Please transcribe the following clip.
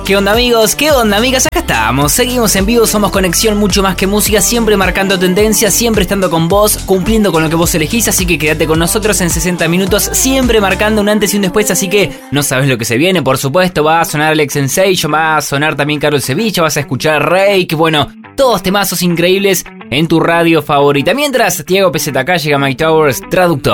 ¿Qué onda amigos? ¿Qué onda amigas? Acá estamos, seguimos en vivo, somos Conexión Mucho Más Que Música, siempre marcando tendencias, siempre estando con vos, cumpliendo con lo que vos elegís, así que quédate con nosotros en 60 minutos, siempre marcando un antes y un después, así que no sabes lo que se viene, por supuesto, va a sonar Alex Sensation, va a sonar también Karol Sevilla, vas a escuchar Rake, bueno, todos temazos increíbles en tu radio favorita. Mientras, Tiago PZK llega a Mike Towers, traductor.